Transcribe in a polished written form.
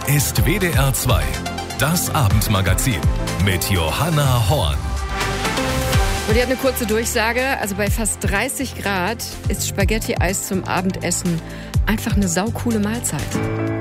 ist WDR 2. Das Abendmagazin mit Johanna Horn. Und die hat eine kurze Durchsage. Also bei fast 30 Grad ist Spaghetti-Eis zum Abendessen einfach eine saukoole Mahlzeit.